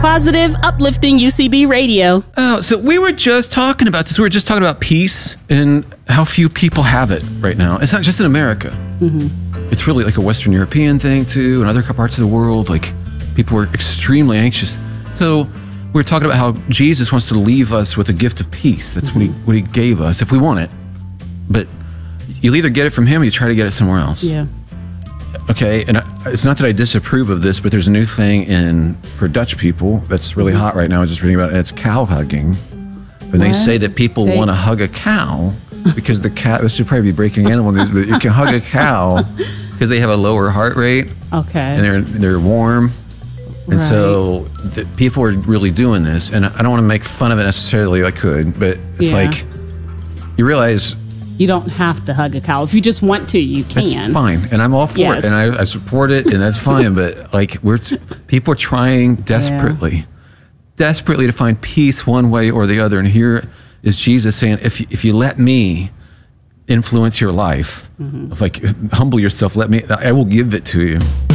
Positive, uplifting UCB radio. Oh, so we were just talking about this. We were just talking about peace and how few people have it right now. It's not just in America. It's really like a Western European thing too, and other parts of the world. Like people are extremely anxious. So we were talking about how Jesus wants to leave us with a gift of peace. That's what he gave us if we want it. But you'll either get it from him or you try to get it somewhere else. Yeah. Okay, and it's not that I disapprove of this, but there's a new thing for Dutch people that's really hot right now. I was just reading about it. And it's cow hugging. And they say that people want to hug a cow because the cat, this should probably be breaking animal news, but you can hug a cow because they have a lower heart rate. Okay. And they're warm. And so people are really doing this. And I don't want to make fun of it necessarily. I could, but it's like you realize you don't have to hug a cow. If you just want to, you can. That's fine, and I'm all for it, and I support it, and that's fine. But like people are trying desperately to find peace one way or the other. And here is Jesus saying, if you let me influence your life, like humble yourself, I will give it to you.